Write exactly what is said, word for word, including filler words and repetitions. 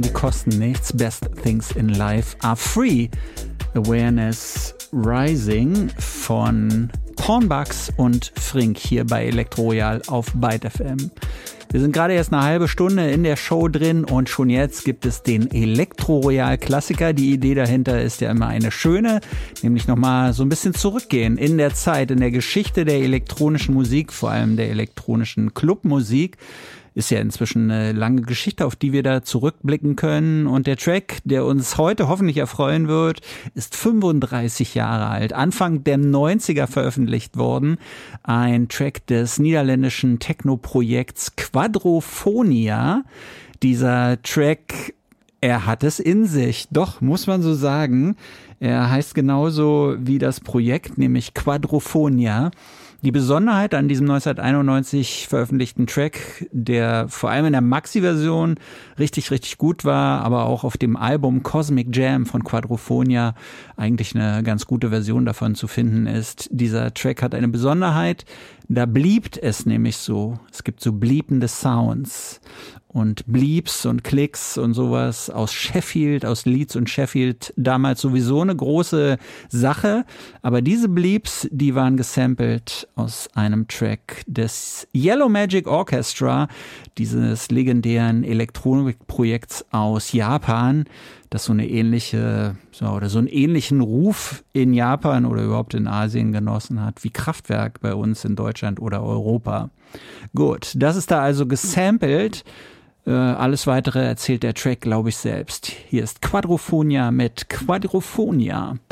die kosten nichts. Best things in life are free. Awareness Rising von Pornbugs und Frink hier bei Elektroroyal auf Byte F M. Wir sind gerade erst eine halbe Stunde in der Show drin und schon jetzt gibt es den Elektroroyal-Klassiker. Die Idee dahinter ist ja immer eine schöne, nämlich nochmal so ein bisschen zurückgehen in der Zeit, in der Geschichte der elektronischen Musik, vor allem der elektronischen Clubmusik. Ist ja inzwischen eine lange Geschichte, auf die wir da zurückblicken können. Und der Track, der uns heute hoffentlich erfreuen wird, ist fünfunddreißig Jahre alt. Anfang der neunziger veröffentlicht worden. Ein Track des niederländischen Techno-Projekts Quadrophonia. Dieser Track, er hat es in sich. Doch, muss man so sagen. Er heißt genauso wie das Projekt, nämlich Quadrophonia. Die Besonderheit an diesem neunzehnhunderteinundneunzig veröffentlichten Track, der vor allem in der Maxi-Version richtig, richtig gut war, aber auch auf dem Album Cosmic Jam von Quadrophonia eigentlich eine ganz gute Version davon zu finden ist. Dieser Track hat eine Besonderheit, da bliebt es nämlich so. Es gibt so bliepende Sounds und Bleeps und Klicks und sowas aus Sheffield, aus Leeds und Sheffield, damals sowieso eine große Sache. Aber diese Bleeps, die waren gesampelt aus einem Track des Yellow Magic Orchestra, dieses legendären Elektronikprojekts aus Japan, das so eine ähnliche, so, oder so einen ähnlichen Ruf in Japan oder überhaupt in Asien genossen hat, wie Kraftwerk bei uns in Deutschland oder Europa. Gut, das ist da also gesampelt. Äh, alles weitere erzählt der Track, glaube ich, selbst. Hier ist Quadrophonia mit Quadrophonia.